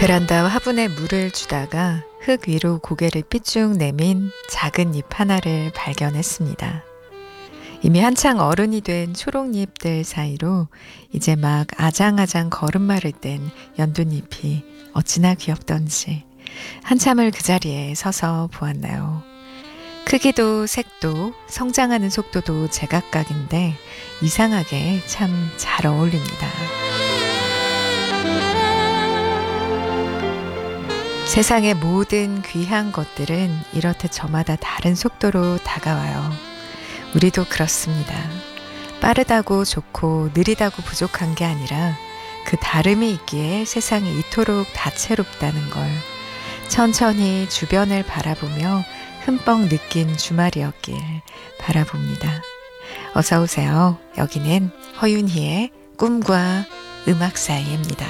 베란다 화분에 물을 주다가 흙 위로 고개를 삐쭉 내민 작은 잎 하나를 발견했습니다. 이미 한창 어른이 된 초록잎들 사이로 이제 막 아장아장 걸음마를 뗀 연두잎이 어찌나 귀엽던지 한참을 그 자리에 서서 보았나요. 크기도 색도 성장하는 속도도 제각각인데 이상하게 참 잘 어울립니다. 세상의 모든 귀한 것들은 이렇듯 저마다 다른 속도로 다가와요. 우리도 그렇습니다. 빠르다고 좋고 느리다고 부족한 게 아니라 그 다름이 있기에 세상이 이토록 다채롭다는 걸 천천히 주변을 바라보며 흠뻑 느낀 주말이었길 바라봅니다. 어서 오세요. 여기는 허윤희의 꿈과 음악 사이입니다.